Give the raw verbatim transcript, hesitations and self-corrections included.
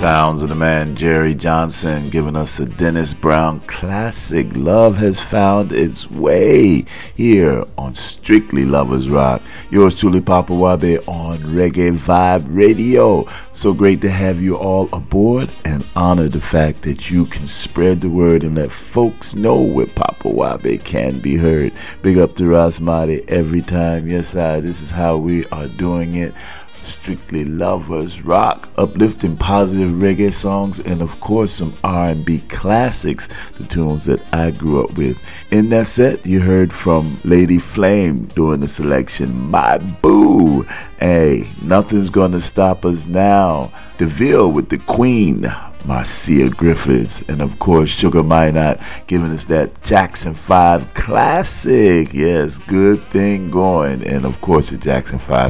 sounds of the man Jerry Johnson giving us a Dennis Brown classic. Love has found its way here on Strictly Lovers Rock. Yours truly, Papa Wabe, on Reggae Vibe Radio. So great to have you all aboard, and honor the fact that you can spread the word and let folks know where Papa Wabe can be heard. Big up to Rasmati every time. Yes, I. This is how we are doing it. Strictly Lovers Rock, uplifting positive reggae songs, and of course some R and B classics, the tunes that I grew up with. In that set, you heard from Lady Flame doing the selection, My Boo. Hey, Nothing's Gonna Stop Us Now. DeVille with the Queen, Marcia Griffiths, and of course Sugar Minot giving us that Jackson five classic. Yes, Good Thing Going, and of course the Jackson five